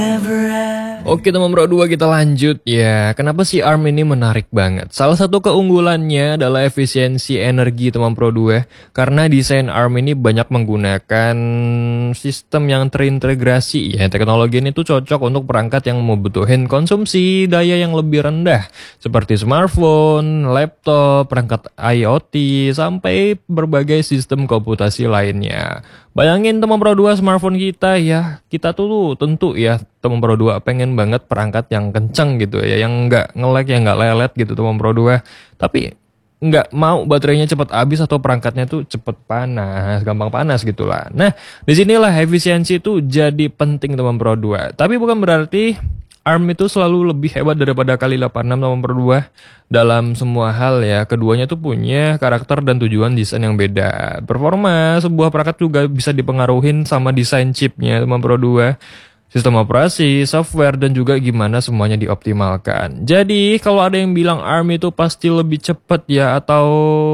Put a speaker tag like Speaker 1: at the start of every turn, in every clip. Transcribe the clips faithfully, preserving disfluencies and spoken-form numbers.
Speaker 1: Oke teman Pro dua, kita lanjut ya. Kenapa sih ARM ini menarik banget? Salah satu keunggulannya adalah efisiensi energi teman Pro dua. Karena desain ARM ini banyak menggunakan sistem yang terintegrasi ya. Teknologi ini tuh cocok untuk perangkat yang membutuhkan konsumsi daya yang lebih rendah, seperti smartphone, laptop, perangkat IoT, sampai berbagai sistem komputasi lainnya. Bayangin teman Pro dua, smartphone kita ya, kita tuh tentu ya teman Pro dua pengen banget perangkat yang kenceng gitu ya, yang nggak nge-lag, yang nggak lelet gitu teman Pro dua. Tapi nggak mau baterainya cepat habis atau perangkatnya tuh cepet panas, gampang panas gitulah. Nah, disinilah efisiensi itu jadi penting teman Pro dua. Tapi bukan berarti ARM itu selalu lebih hebat daripada Kali delapan enam teman Pro dua dalam semua hal ya. Keduanya tuh punya karakter dan tujuan desain yang beda. Performa sebuah perangkat juga bisa dipengaruhin sama desain chipnya teman Pro dua, sistem operasi, software, dan juga gimana semuanya dioptimalkan. Jadi kalau ada yang bilang ARM itu pasti lebih cepat ya, atau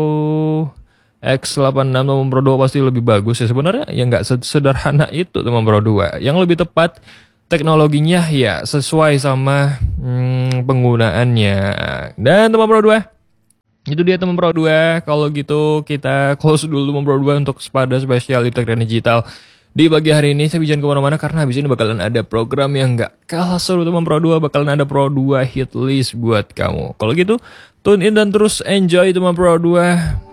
Speaker 1: X delapan enam teman Pro dua pasti lebih bagus ya, sebenarnya ya nggak sederhana itu teman Pro dua. Yang lebih tepat, teknologinya ya sesuai sama hmm, penggunaannya. Dan teman Pro dua, itu dia teman Pro dua. Kalau gitu kita close dulu teman Pro dua untuk pada spesial Iptek dan Digital di pagi hari ini. Saya jangan kemana-mana karena habis ini bakalan ada program yang gak kalah seru teman Pro dua. Bakalan ada Pro dua hit list buat kamu. Kalau gitu tune in dan terus enjoy teman Pro dua.